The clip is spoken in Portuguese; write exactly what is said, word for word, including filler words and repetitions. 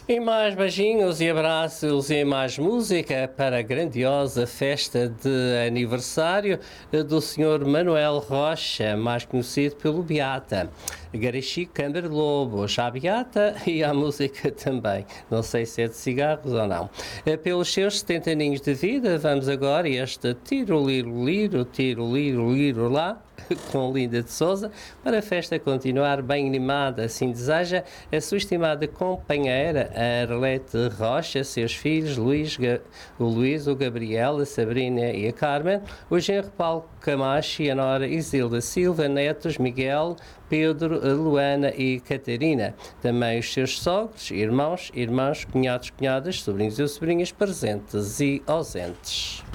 E mais beijinhos e abraços e mais música para a grandiosa festa de aniversário do senhor Manuel Rocha, mais conhecido pelo Beata. Garachi Câmara Lobo, já a Beata e a música também. Não sei se é de cigarros ou não. Pelos seus setenta aninhos de vida, vamos agora a este tiro, liro, liro, tiro, liro, liro lá, com Linda de Souza, para a festa continuar bem animada, assim deseja a sua estimada companheira, a Arlete Rocha, seus filhos, Luís, o Luís, o Gabriel, a Sabrina e a Carmen, o genro Paulo Camacho e a nora Isilda Silva, netos Miguel, Pedro, Luana e Catarina. Também os seus sogros, irmãos, irmãs, cunhados, cunhadas, sobrinhos e sobrinhas presentes e ausentes.